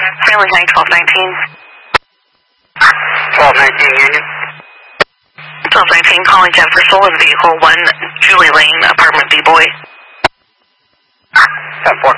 Family Hang 1219. 1219 Union. 1219 calling Jennifer Soul in vehicle 1 Julie Lane, apartment B boy. 10-4.